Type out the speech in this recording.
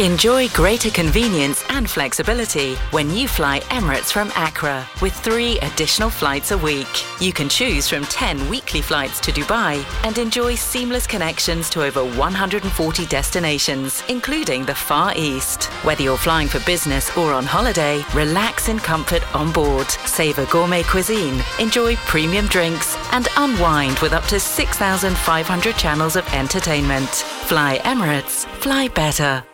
Enjoy greater convenience and flexibility when you fly Emirates from Accra with 3 additional flights a week. You can choose from 10 weekly flights to Dubai and enjoy seamless connections to over 140 destinations, including the Far East. Whether you're flying for business or on holiday, relax in comfort on board, savor gourmet cuisine, enjoy premium drinks, and unwind with up to 6,500 channels of entertainment. Fly Emirates, fly better.